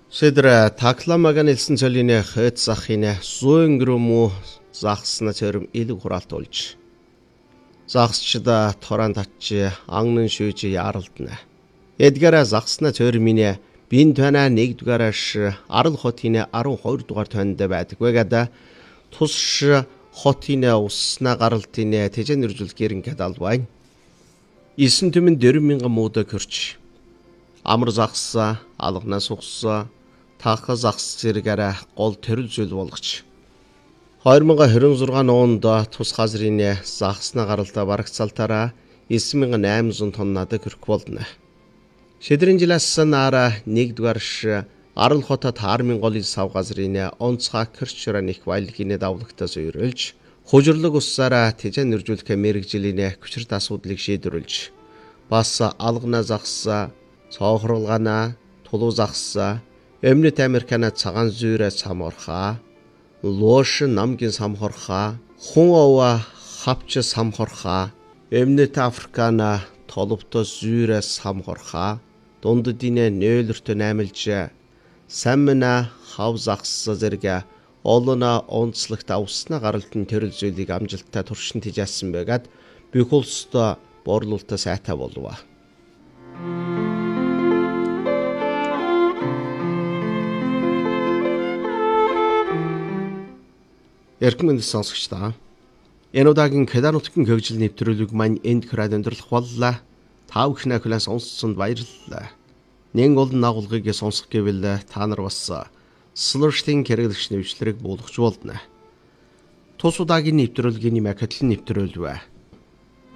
Шэдра такламаган элсэн цолине хэт захине суингруму захсна цэрм илэг хураалт болж. Захсчда торан татчи ангнын шүүжи яралдна. Эдгара захсна цэрмине бин тана 1-дугаараш арал хотине 12 дугаар тойнд байдаггүй гада тусш хотине уссна гаралтине тэжэн нэржүүл гэрэн кадалбайн. 9 түмэн 4000 мууда көрч. Амар захсаа алгана сухсаа таах захс зэрэгээрээ гол төрөл зүйл болгоч. 2026 онд тус газрын захсна гаралта барагцалтаараа 9800 тоннада хүрэх болно. Шидрийн жилээс наара 1-дугаарш арал хотод 1000 голын сав газрын онцгой кэрчрэн их байлгины давлагтаас уйрлж, хужирлог уссаараа тэжэн нэржүүлэх мэрэгжлийн хүчирт асуудлыг шийдвэрлэж, бас алгана захсаа, цоохруулгана, тулуу захсаа, Өмнөд Американа цагаан зүйрэ самхорхаа, лоош намгийн самхорхаа, хун ова хавч самхорхаа, Өмнөд Африкана толовто зүйрэ самхорхаа, дунддинэ нөөлөртө наймалж, самна хав захс зэрэг олона онцлогт авсна гаралтын төрөл зүйлийг амжилттай туршин тижаасан байгаад бүх улстай борлуулалтаа сайтай болов. Эрхэм сонсогчдаа. Энэ удаагийн Кедар нутгийн хөгжил нэвтрүүлэг маань энд хүрээд өндөрлөх боллоо. Та бүхнээ хүлээн сонссонд баярлалаа. Нэг олон агуулгыг сонсох гэвэл та нар бас слуштын хэрэглэгч нэвчлэрэг буулгach болно. Тус удаагийн нэвтрүүлгийн Макатлын нэвтрүүлвэ.